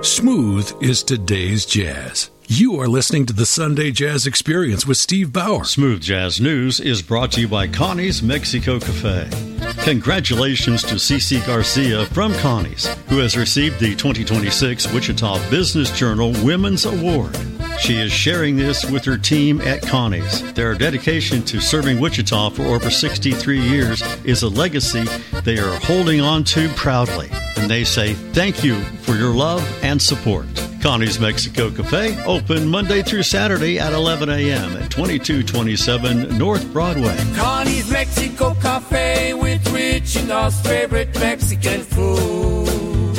Smooth is today's jazz. You are listening to the Sunday Jazz Experience with Steve Bauer. Smooth Jazz News is brought to you by Connie's Mexico Cafe. Congratulations to Cece Garcia from Connie's, who has received the 2026 Wichita Business Journal Women's Award. She is sharing this with her team at Connie's. Their dedication to serving Wichita for over 63 years is a legacy they are holding on to proudly. And they say thank you for your love and support. Connie's Mexico Cafe, open Monday through Saturday at 11 a.m. at 2227 North Broadway. Connie's Mexico Cafe with Wichita's favorite Mexican food.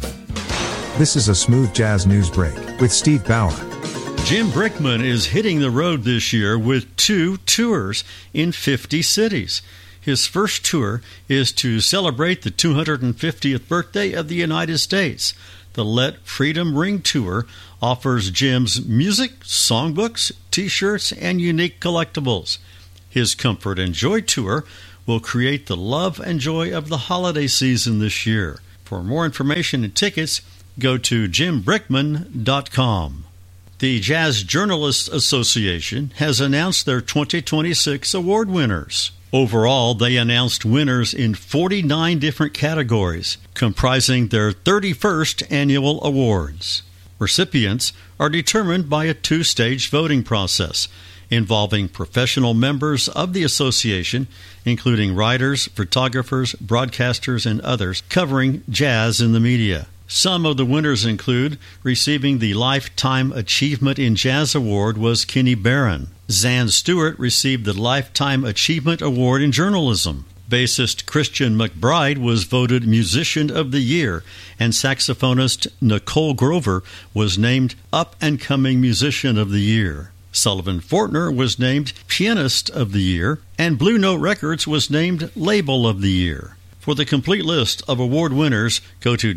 This is a Smooth Jazz News Break with Steve Bauer. Jim Brickman is hitting the road this year with 2 tours in 50 cities. His first tour is to celebrate the 250th birthday of the United States. The Let Freedom Ring Tour offers Jim's music, songbooks, T-shirts, and unique collectibles. His Comfort and Joy Tour will create the love and joy of the holiday season this year. For more information and tickets, go to jimbrickman.com. The Jazz Journalists Association has announced their 2026 award winners. Overall, they announced winners in 49 different categories, comprising their 31st annual awards. Recipients are determined by a 2-stage voting process involving professional members of the association, including writers, photographers, broadcasters, and others covering jazz in the media. Some of the winners include receiving the Lifetime Achievement in Jazz Award was Kenny Barron. Zan Stewart received the Lifetime Achievement Award in Journalism. Bassist Christian McBride was voted Musician of the Year, and saxophonist Nicole Grover was named Up-and-Coming Musician of the Year. Sullivan Fortner was named Pianist of the Year, and Blue Note Records was named Label of the Year. For the complete list of award winners, go to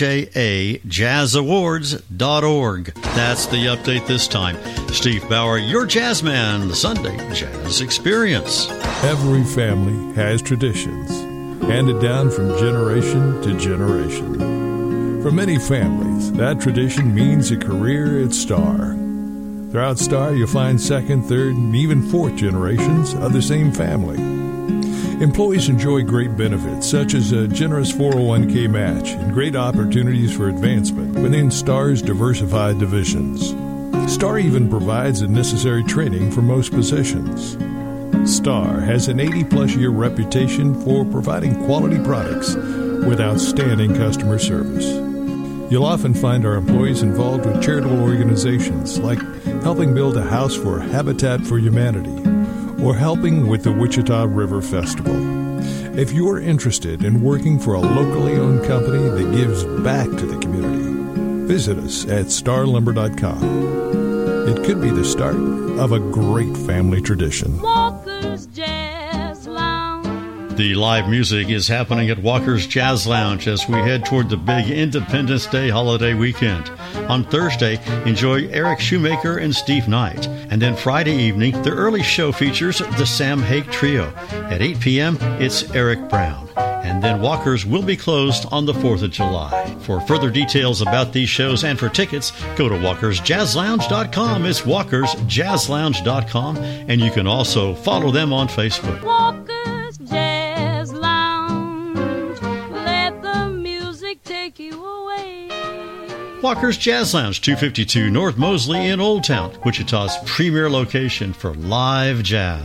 jjajazzawards.org. That's the update this time. Steve Bauer, your Jazzman, the Sunday Jazz Experience. Every family has traditions, handed down from generation to generation. For many families, that tradition means a career at Star. Throughout Star, you'll find second, third, and even fourth generations of the same family. Employees enjoy great benefits, such as a generous 401k match and great opportunities for advancement within Star's diversified divisions. Star even provides the necessary training for most positions. Star has an 80-plus year reputation for providing quality products with outstanding customer service. You'll often find our employees involved with charitable organizations like helping build a house for Habitat for Humanity, or helping with the Wichita River Festival. If you're interested in working for a locally owned company that gives back to the community, visit us at starlumber.com. It could be the start of a great family tradition. Walker's Jazz Lounge. The live music is happening at Walker's Jazz Lounge as we head toward the big Independence Day holiday weekend. On Thursday, enjoy Eric Shoemaker and Steve Knight. And then Friday evening, the early show features the Sam Hake Trio. At 8 p.m., it's Eric Brown. And then Walker's will be closed on the 4th of July. For further details about these shows and for tickets, go to walkersjazzlounge.com. It's walkersjazzlounge.com. And you can also follow them on Facebook. Walker's Jazz Lounge. Let the music take you away. Walker's Jazz Lounge, 252 North Mosley in Old Town, Wichita's premier location for live jazz.